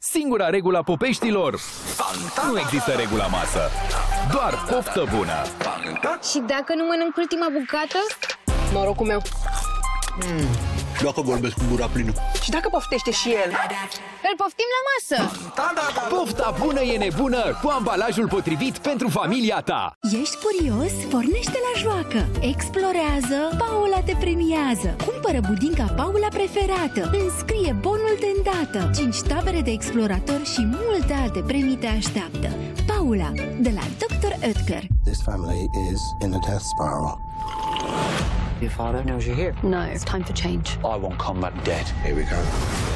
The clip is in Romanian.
singura regulă a Popeștilor. Nu există regula masă, doar poftă bună. Și dacă nu mănânc ultima bucată? Norocul meu. Dacă vorbesc cu gura plină. Și dacă poftește și el? Îl poftim la masă! Pofta bună e nebună cu ambalajul potrivit pentru familia ta. Ești curios? Pornește la joacă! Explorează! Paula te premiază! Cumpără budinca Paula preferată! Înscrie bonul de îndată! 5 tabere de explorator și multe alte premii te așteaptă! Paula, de la Dr. Oetker. This family is in a death spiral. Your father knows you're here. No, it's time for change. I want combat dead. Here we go.